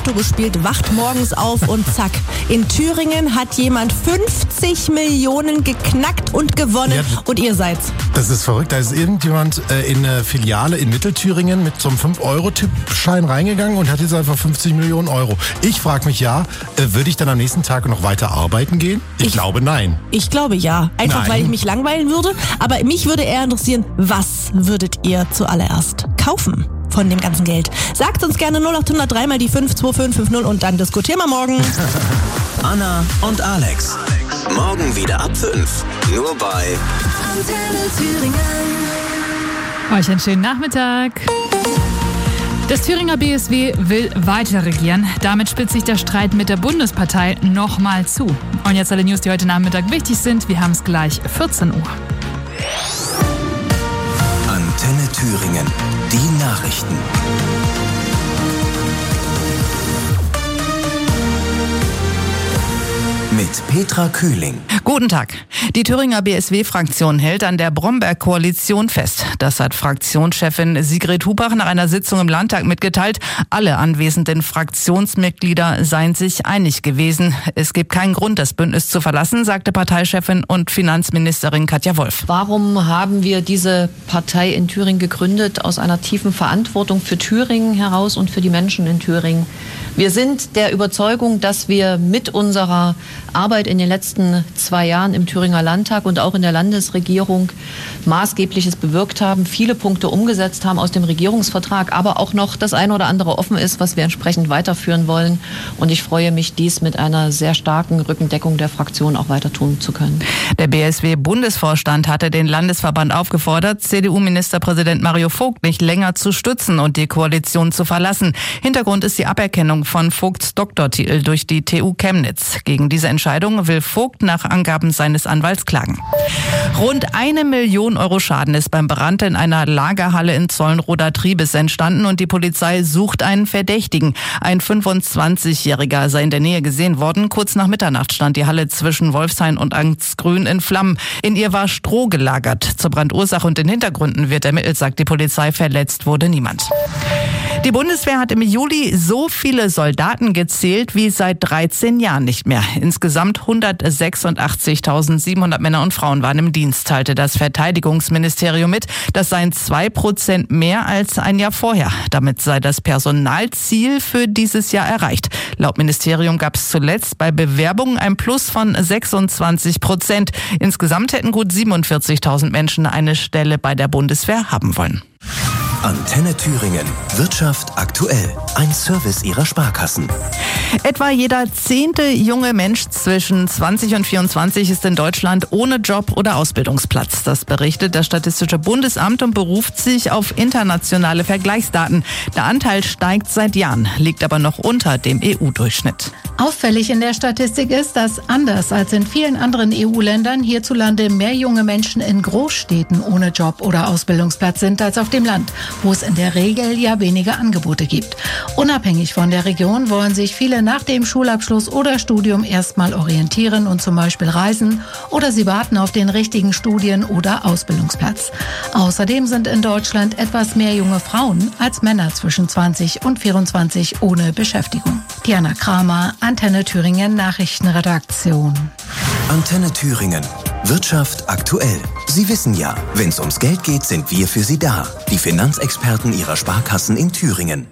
Lotto gespielt, wacht morgens auf und zack. In Thüringen hat jemand 50 Millionen geknackt und gewonnen. Ja, und ihr seid's. Das ist verrückt. Da ist irgendjemand in eine Filiale in Mittelthüringen mit so einem 5-Euro-Tippschein reingegangen und hat jetzt einfach 50 Millionen Euro. Ich frage mich würde ich dann am nächsten Tag noch weiter arbeiten gehen? Ich glaube, nein. Ich glaube, ja. Einfach, weil ich mich langweilen würde. Aber mich würde eher interessieren, was würdet ihr zuallererst kaufen von dem ganzen Geld? Sagt uns gerne 0803 mal die 52550 und dann diskutieren wir morgen. Anna und Alex. Morgen wieder ab 5. Nur bei Antenne Thüringen. Euch einen schönen Nachmittag. Das Thüringer BSW will weiter regieren. Damit spitzt sich der Streit mit der Bundespartei nochmal zu. Und jetzt alle News, die heute Nachmittag wichtig sind. Wir haben es gleich 14 Uhr. Antenne Thüringen. Die Nachrichten. Mit Petra Kühling. Guten Tag. Die Thüringer BSW-Fraktion hält an der Bromberg-Koalition fest. Das hat Fraktionschefin Sigrid Hupach nach einer Sitzung im Landtag mitgeteilt. Alle anwesenden Fraktionsmitglieder seien sich einig gewesen. Es gibt keinen Grund, das Bündnis zu verlassen, sagte Parteichefin und Finanzministerin Katja Wolf. Warum haben wir diese Partei in Thüringen gegründet? Aus einer tiefen Verantwortung für Thüringen heraus und für die Menschen in Thüringen. Wir sind der Überzeugung, dass wir mit unserer Arbeit in den letzten 2 Jahren im Thüringer Landtag und auch in der Landesregierung Maßgebliches bewirkt haben, viele Punkte umgesetzt haben aus dem Regierungsvertrag, aber auch noch das eine oder andere offen ist, was wir entsprechend weiterführen wollen. Und ich freue mich, dies mit einer sehr starken Rückendeckung der Fraktion auch weiter tun zu können. Der BSW-Bundesvorstand hatte den Landesverband aufgefordert, CDU-Ministerpräsident Mario Vogt nicht länger zu stützen und die Koalition zu verlassen. Hintergrund ist die Aberkennung von Vogts Doktortitel durch die TU Chemnitz. Gegen diese Entscheidung will Vogt nach Angaben seines Anwalts klagen. Rund 1 Million Euro Schaden ist beim Brand in einer Lagerhalle in Zollenroda-Triebes entstanden und die Polizei sucht einen Verdächtigen. Ein 25-Jähriger sei in der Nähe gesehen worden. Kurz nach Mitternacht stand die Halle zwischen Wolfshain und Angstgrün in Flammen. In ihr war Stroh gelagert. Zur Brandursache und den Hintergründen wird ermittelt, sagt die Polizei. Verletzt wurde niemand. Die Bundeswehr hat im Juli so viele Soldaten gezählt wie seit 13 Jahren nicht mehr. Insgesamt 186.700 Männer und Frauen waren im Dienst, teilte das Verteidigungsministerium mit. Das seien 2% mehr als ein Jahr vorher. Damit sei das Personalziel für dieses Jahr erreicht. Laut Ministerium gab es zuletzt bei Bewerbungen ein Plus von 26%. Insgesamt hätten gut 47.000 Menschen eine Stelle bei der Bundeswehr haben wollen. Antenne Thüringen. Wirtschaft aktuell. Ein Service ihrer Sparkassen. Etwa jeder 10. junge Mensch zwischen 20 und 24 ist in Deutschland ohne Job oder Ausbildungsplatz. Das berichtet das Statistische Bundesamt und beruft sich auf internationale Vergleichsdaten. Der Anteil steigt seit Jahren, liegt aber noch unter dem EU-Durchschnitt. Auffällig in der Statistik ist, dass anders als in vielen anderen EU-Ländern hierzulande mehr junge Menschen in Großstädten ohne Job oder Ausbildungsplatz sind als auf dem Land, wo es in der Regel ja weniger Angebote gibt. Unabhängig von der Region wollen sich viele nach dem Schulabschluss oder Studium erstmal orientieren und zum Beispiel reisen oder sie warten auf den richtigen Studien- oder Ausbildungsplatz. Außerdem sind in Deutschland etwas mehr junge Frauen als Männer zwischen 20 und 24 ohne Beschäftigung. Diana Kramer, Antenne Thüringen Nachrichtenredaktion. Antenne Thüringen. Wirtschaft aktuell. Sie wissen ja, wenn es ums Geld geht, sind wir für Sie da. Die Finanzexperten Ihrer Sparkassen in Thüringen.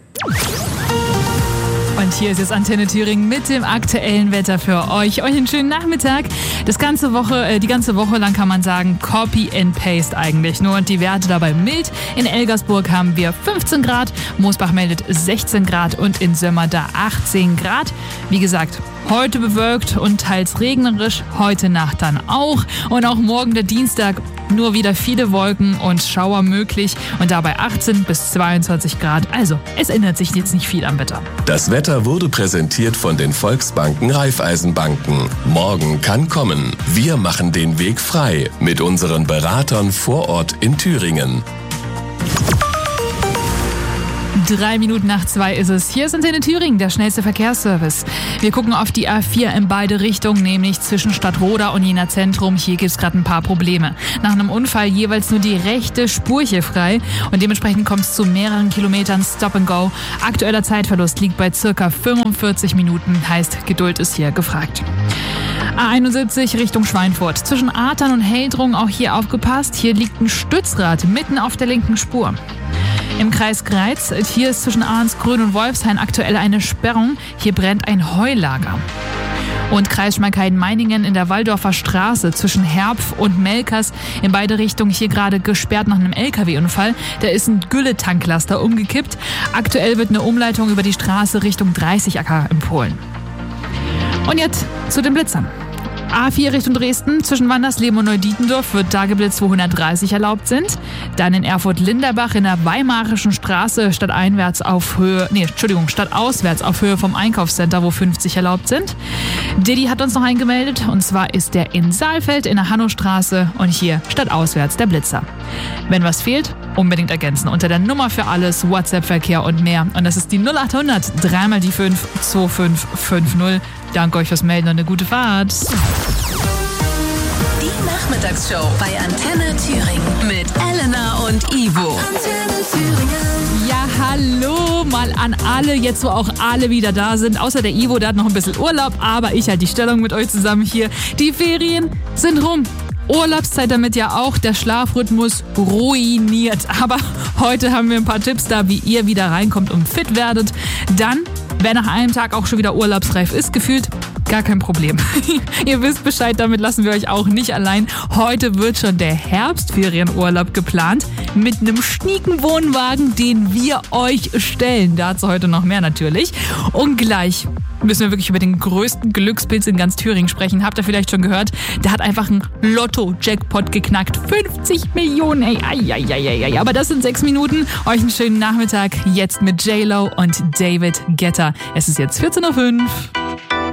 Und hier ist jetzt Antenne Thüringen mit dem aktuellen Wetter für euch. Euch einen schönen Nachmittag. Die ganze Woche lang kann man sagen, Copy and Paste eigentlich nur. Und die Werte dabei mild. In Elgersburg haben wir 15 Grad, Moosbach meldet 16 Grad und in Sömmerda 18 Grad. Wie gesagt, heute bewölkt und teils regnerisch, heute Nacht dann auch. Und auch morgen der Dienstag nur wieder viele Wolken und Schauer möglich und dabei 18 bis 22 Grad. Also, es ändert sich jetzt nicht viel am Wetter. Das Wetter wurde präsentiert von den Volksbanken Raiffeisenbanken. Morgen kann kommen. Wir machen den Weg frei mit unseren Beratern vor Ort in Thüringen. 2:03 ist es. Hier ist Antenne Thüringen, der schnellste Verkehrsservice. Wir gucken auf die A4 in beide Richtungen, nämlich zwischen Stadtroda und Jena Zentrum. Hier gibt es gerade ein paar Probleme. Nach einem Unfall jeweils nur die rechte Spur hier frei und dementsprechend kommt es zu mehreren Kilometern Stop and Go. Aktueller Zeitverlust liegt bei circa 45 Minuten, heißt Geduld ist hier gefragt. A71 Richtung Schweinfurt. Zwischen Ahrtal und Heldrung auch hier aufgepasst. Hier liegt ein Stützrad mitten auf der linken Spur. Im Kreis Greiz, hier ist zwischen Ahrensgrün und Wolfshain aktuell eine Sperrung. Hier brennt ein Heulager. Und Kreis Schmalkalden-Meiningen in der Walldorfer Straße zwischen Herpf und Melkers in beide Richtungen hier gerade gesperrt nach einem LKW-Unfall. Da ist ein Gülletanklaster umgekippt. Aktuell wird eine Umleitung über die Straße Richtung 30 Acker empfohlen. Und jetzt zu den Blitzern. A4 Richtung Dresden, zwischen Wandersleben und Neudietendorf wird da geblitzt, wo 130 erlaubt sind. Dann in Erfurt-Linderbach in der Weimarischen Straße stadtauswärts auf Höhe vom Einkaufscenter, wo 50 erlaubt sind. Diddy hat uns noch eingemeldet, und zwar ist der in Saalfeld in der Hannostraße und hier stadtauswärts der Blitzer. Wenn was fehlt, unbedingt ergänzen unter der Nummer für alles, WhatsApp-Verkehr und mehr. Und das ist die 0800 3x5 2550. Danke euch fürs Melden und eine gute Fahrt. Die Nachmittagsshow bei Antenne Thüringen mit Elena und Ivo. Antenne Thüringen. Ja, hallo mal an alle, jetzt wo auch alle wieder da sind. Außer der Ivo, der hat noch ein bisschen Urlaub, aber ich halte die Stellung mit euch zusammen hier. Die Ferien sind rum. Urlaubszeit damit ja auch, der Schlafrhythmus ruiniert. Aber heute haben wir ein paar Tipps da, wie ihr wieder reinkommt und fit werdet. Dann, wer nach einem Tag auch schon wieder urlaubsreif ist, gefühlt, gar kein Problem. Ihr wisst Bescheid, damit lassen wir euch auch nicht allein. Heute wird schon der Herbstferienurlaub geplant mit einem schnieken Wohnwagen, den wir euch stellen. Dazu heute noch mehr natürlich. Und gleich müssen wir wirklich über den größten Glückspilz in ganz Thüringen sprechen. Habt ihr vielleicht schon gehört? Der hat einfach einen Lotto-Jackpot geknackt. 50 Millionen, ey. Ai. Aber das sind 6 Minuten. Euch einen schönen Nachmittag. Jetzt mit J-Lo und David Guetta. Es ist jetzt 14:05 Uhr.